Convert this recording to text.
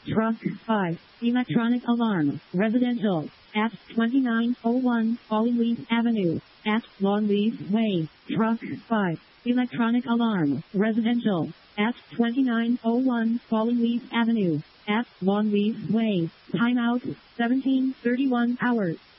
Truck 5. Electronic alarm. Residential. At 2901 Fallingleaf Avenue. At Longleaf Way. Truck 5. Electronic alarm. Residential. At 2901 Fallingleaf Avenue. At Longleaf Way. Timeout 17:31 hours.